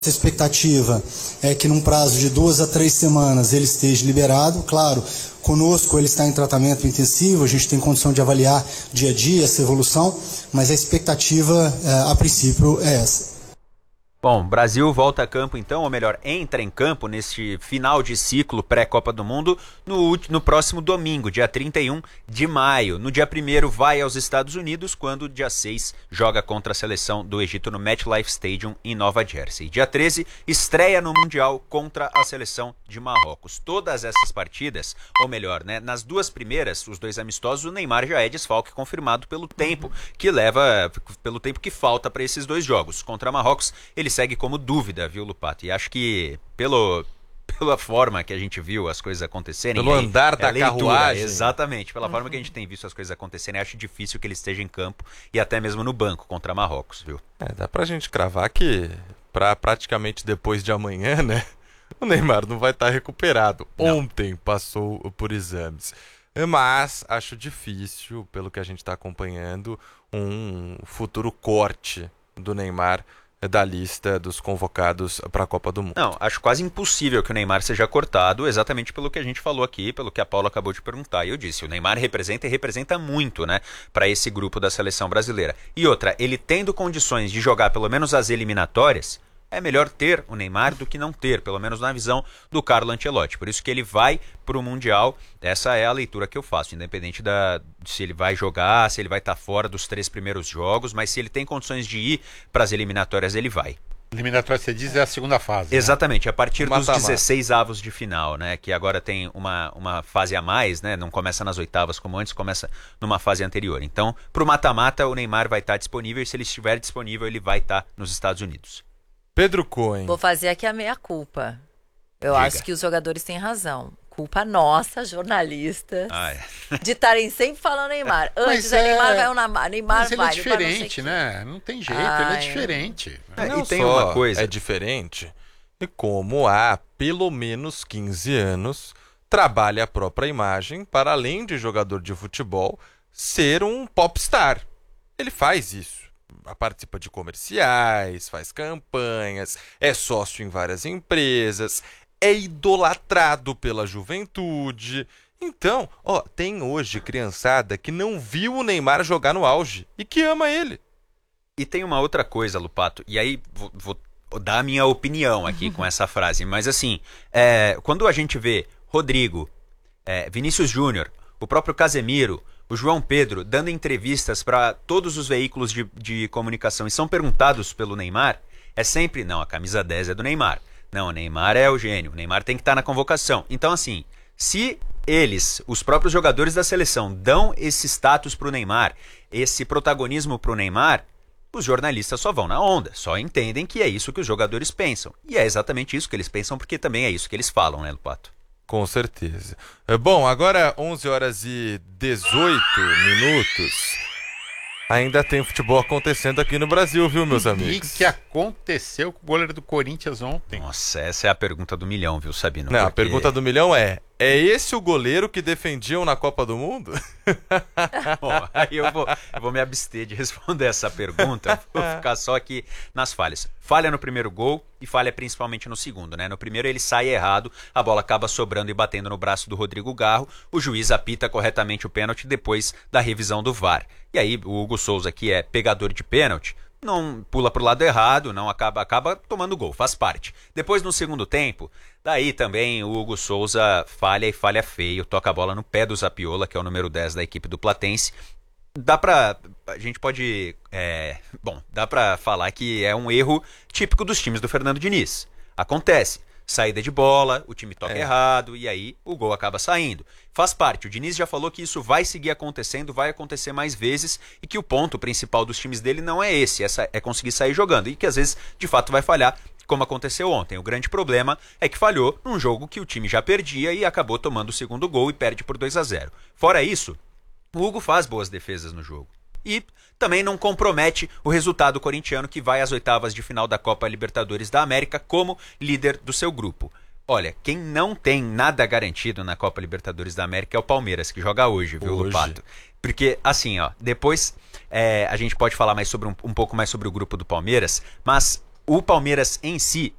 A expectativa é que num prazo de 2 a 3 semanas ele esteja liberado. Claro, conosco ele está em tratamento intensivo, a gente tem condição de avaliar dia a dia essa evolução, mas a expectativa, a princípio, é essa. Bom, Brasil volta a campo então, ou melhor, entra em campo neste final de ciclo pré-Copa do Mundo no próximo domingo, dia 31 de maio. No dia 1º vai aos Estados Unidos, quando dia 6 joga contra a seleção do Egito no MetLife Stadium em Nova Jersey. Dia 13 estreia no Mundial contra a seleção de Marrocos. Todas essas partidas, ou melhor, né, nas duas primeiras, os dois amistosos, o Neymar já é desfalque confirmado pelo tempo que falta para esses dois jogos. Contra Marrocos, ele segue como dúvida, viu, Lupato? E acho que pela forma que a gente viu as coisas acontecerem... Pelo andar da carruagem. Exatamente, pela forma que a gente tem visto as coisas acontecerem, acho difícil que ele esteja em campo e até mesmo no banco contra Marrocos, viu? Dá pra gente cravar que praticamente depois de amanhã, né, o Neymar não vai estar recuperado. Não. Ontem passou por exames. Mas acho difícil, pelo que a gente está acompanhando, um futuro corte do Neymar da lista dos convocados para a Copa do Mundo. Não, acho quase impossível que o Neymar seja cortado, exatamente pelo que a gente falou aqui, pelo que a Paula acabou de perguntar. E eu disse, o Neymar representa muito, né, para esse grupo da seleção brasileira. E outra, ele tendo condições de jogar pelo menos as eliminatórias, é melhor ter o Neymar do que não ter, pelo menos na visão do Carlo Ancelotti. Por isso que ele vai para o Mundial, essa é a leitura que eu faço, independente se ele vai jogar, se ele vai estar fora dos 3 primeiros jogos, mas se ele tem condições de ir para as eliminatórias, ele vai. Eliminatória, você diz, é a segunda fase. Exatamente, a partir dos 16 avos de final, né? Que agora tem uma fase a mais, né? Não começa nas oitavas como antes, começa numa fase anterior. Então, para o mata-mata, o Neymar vai estar disponível e se ele estiver disponível, ele vai estar nos Estados Unidos. Pedro Cohen. Vou fazer aqui a meia-culpa. Eu acho que os jogadores têm razão. Culpa nossa, jornalistas, de estarem sempre falando Neymar. Antes, Neymar vai ou Neymar mas vai. Ele é diferente, né? Não tem jeito, ele é diferente. Não, e tem uma coisa. É diferente. E como há pelo menos 15 anos trabalha a própria imagem para, além de jogador de futebol, ser um popstar. Ele faz isso. Participa de comerciais, faz campanhas, é sócio em várias empresas, é idolatrado pela juventude. Então, tem hoje criançada que não viu o Neymar jogar no auge e que ama ele. E tem uma outra coisa, Lupato, e aí vou dar a minha opinião aqui com essa frase, mas assim, quando a gente vê Rodrigo, Vinícius Júnior, o próprio Casemiro, o João Pedro dando entrevistas para todos os veículos de comunicação e são perguntados pelo Neymar, é sempre, não, a camisa 10 é do Neymar. Não, o Neymar é o gênio, o Neymar tem que estar na convocação. Então, assim, se eles, os próprios jogadores da seleção, dão esse status pro Neymar, esse protagonismo pro Neymar, os jornalistas só vão na onda, só entendem que é isso que os jogadores pensam. E é exatamente isso que eles pensam, porque também é isso que eles falam, né, Lupato? Com certeza. Bom, agora 11 horas e 18 minutos. Ainda tem futebol acontecendo aqui no Brasil, viu, meus amigos? O que aconteceu com o goleiro do Corinthians ontem? Nossa, essa é a pergunta do milhão, viu, Sabino? Não, a pergunta do milhão é esse o goleiro que defendiam na Copa do Mundo? Bom, aí eu vou me abster de responder essa pergunta, vou ficar só aqui nas falhas. Falha no primeiro gol e falha principalmente no segundo, né? No primeiro ele sai errado, a bola acaba sobrando e batendo no braço do Rodrigo Garro, o juiz apita corretamente o pênalti depois da revisão do VAR. E aí o Hugo Souza, que é pegador de pênalti, não pula pro lado errado, não acaba tomando gol, faz parte. Depois no segundo tempo, daí também o Hugo Souza falha e falha feio, toca a bola no pé do Zapiola, que é o número 10 da equipe do Platense. A gente pode, dá pra falar que é um erro típico dos times do Fernando Diniz. Acontece. Saída de bola, o time toca errado e aí o gol acaba saindo. Faz parte, o Diniz já falou que isso vai seguir acontecendo, vai acontecer mais vezes e que o ponto principal dos times dele não é esse, é conseguir sair jogando e que às vezes de fato vai falhar, como aconteceu ontem. O grande problema é que falhou num jogo que o time já perdia e acabou tomando o segundo gol e perde por 2-0. Fora isso, o Hugo faz boas defesas no jogo. E também não compromete o resultado corintiano que vai às oitavas de final da Copa Libertadores da América como líder do seu grupo. Olha, quem não tem nada garantido na Copa Libertadores da América é o Palmeiras, que joga hoje, viu, Lupato? Porque, assim, depois a gente pode falar mais sobre um pouco mais sobre o grupo do Palmeiras, mas O Palmeiras em si